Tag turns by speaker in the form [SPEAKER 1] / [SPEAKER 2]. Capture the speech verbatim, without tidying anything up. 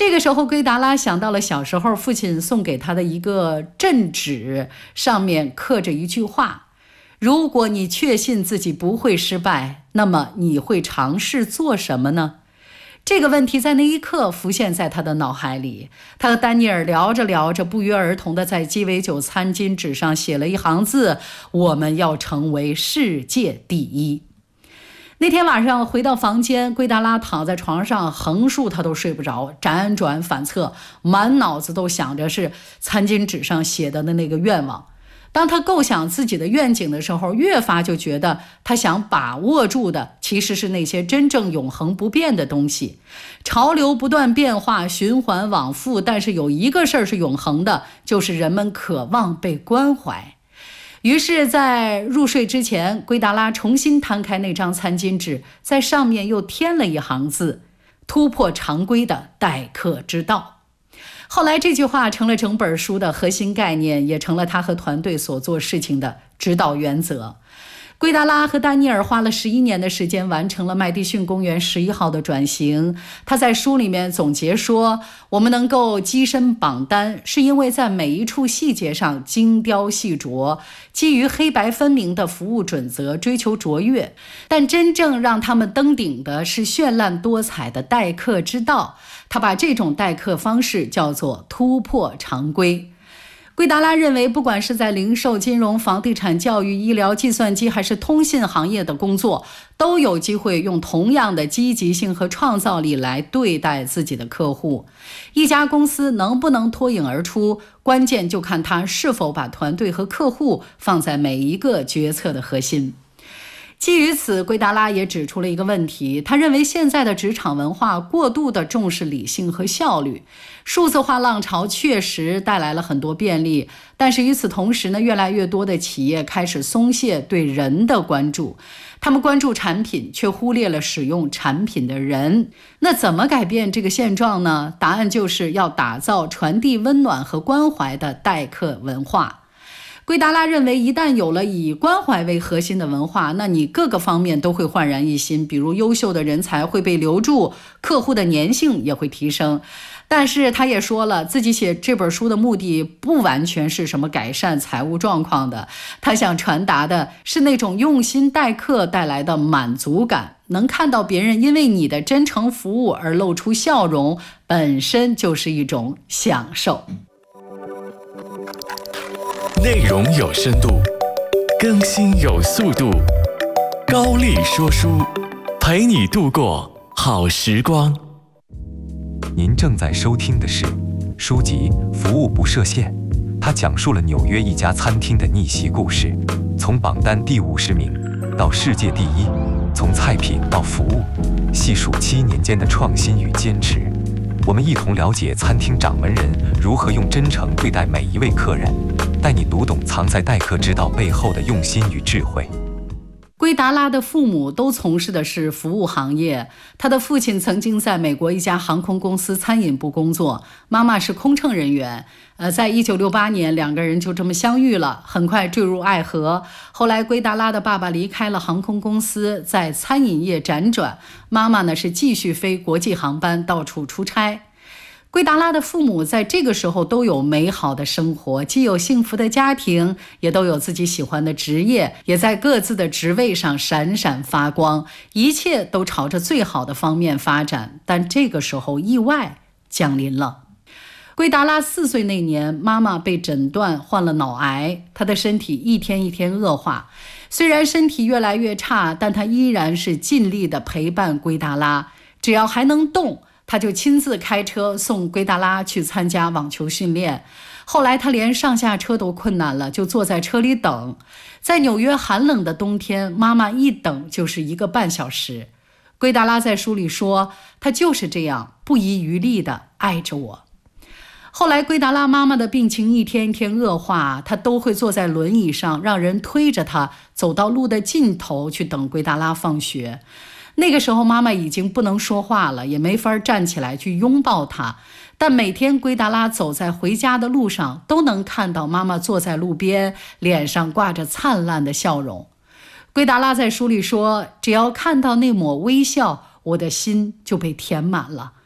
[SPEAKER 1] 这个时候，圭达拉想到了小时候父亲送给他的一个镇纸，上面刻着一句话：如果你确信自己不会失败，那么你会尝试做什么呢？这个问题在那一刻浮现在他的脑海里。他和丹尼尔聊着聊着，不约而同地在鸡尾酒餐巾纸上写了一行字：我们要成为世界第一。那天晚上回到房间，圭达拉躺在床上横竖他都睡不着，辗转反侧，满脑子都想着是餐巾纸上写的的那个愿望。当他构想自己的愿景的时候，越发就觉得他想把握住的其实是那些真正永恒不变的东西。潮流不断变化，循环往复，但是有一个事儿是永恒的，就是人们渴望被关怀。于是在入睡之前，圭达拉重新摊开那张餐巾纸，在上面又添了一行字：突破常规的待客之道。后来这句话成了整本书的核心概念，也成了他和团队所做事情的指导原则。圭达拉和丹尼尔花了十一年的时间完成了麦迪逊公园十一号的转型。他在书里面总结说，我们能够跻身榜单，是因为在每一处细节上精雕细琢，基于黑白分明的服务准则追求卓越。但真正让他们登顶的是绚烂多彩的待客之道。他把这种待客方式叫做突破常规。圭达拉认为，不管是在零售、金融、房地产、教育、医疗、计算机还是通信行业的工作，都有机会用同样的积极性和创造力来对待自己的客户。一家公司能不能脱颖而出，关键就看他是否把团队和客户放在每一个决策的核心。基于此，圭达拉也指出了一个问题，他认为现在的职场文化过度地重视理性和效率。数字化浪潮确实带来了很多便利，但是与此同时呢，越来越多的企业开始松懈对人的关注，他们关注产品，却忽略了使用产品的人。那怎么改变这个现状呢？答案就是要打造传递温暖和关怀的待客文化。圭达拉认为，一旦有了以关怀为核心的文化，那你各个方面都会焕然一新，比如优秀的人才会被留住，客户的粘性也会提升。但是他也说了，自己写这本书的目的不完全是什么改善财务状况的，他想传达的是那种用心待客带来的满足感，能看到别人因为你的真诚服务而露出笑容，本身就是一种享受。
[SPEAKER 2] 内容有深度，更新有速度，高力说书，陪你度过好时光。
[SPEAKER 3] 您正在收听的是书籍《服务不设限》，它讲述了纽约一家餐厅的逆袭故事，从榜单第五十名到世界第一，从菜品到服务，细数七年间的创新与坚持。我们一同了解餐厅掌门人如何用真诚对待每一位客人，带你读懂藏在待客之道背后的用心与智慧。
[SPEAKER 1] 圭达拉的父母都从事的是服务行业，他的父亲曾经在美国一家航空公司餐饮部工作，妈妈是空乘人员。呃，在一九六八年，两个人就这么相遇了，很快坠入爱河。后来，圭达拉的爸爸离开了航空公司，在餐饮业辗转，妈妈呢是继续飞国际航班，到处出差。圭达拉的父母在这个时候都有美好的生活，既有幸福的家庭，也都有自己喜欢的职业，也在各自的职位上闪闪发光，一切都朝着最好的方面发展。但这个时候意外降临了。圭达拉四岁那年，妈妈被诊断患了脑癌，她的身体一天一天恶化。虽然身体越来越差，但她依然是尽力地陪伴圭达拉，只要还能动，他就亲自开车送圭达拉去参加网球训练。后来他连上下车都困难了，就坐在车里等。在纽约寒冷的冬天，妈妈一等就是一个半小时。圭达拉在书里说，他就是这样不遗余力地爱着我。后来圭达拉妈妈的病情一天一天恶化，她都会坐在轮椅上，让人推着她走到路的尽头去等圭达拉放学。那个时候妈妈已经不能说话了，也没法站起来去拥抱她，但每天圭达拉走在回家的路上，都能看到妈妈坐在路边，脸上挂着灿烂的笑容。圭达拉在书里说，只要看到那抹微笑，我的心就被填满了。